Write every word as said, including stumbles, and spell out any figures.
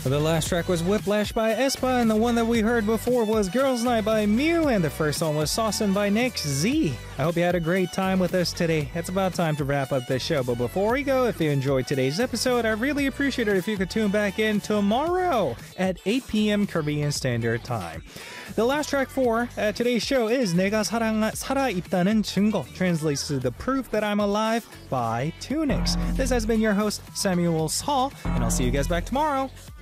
The last track was Whiplash by aespa, and the one that we heard before was Girls Night by Mew, and the first one was Saucin' by Nick Z. I hope you had a great time with us today. It's about time to wrap up this show, but before we go, if you enjoyed today's episode, I'd really appreciate it if you could tune back in tomorrow at eight p.m. Korean Standard Time. The last track for uh, today's show is 내가 살아, 살아있다는 증거, translates to The Proof That I'm Alive by Tunix. This has been your host, Samuel Saul, and I'll see you guys back tomorrow.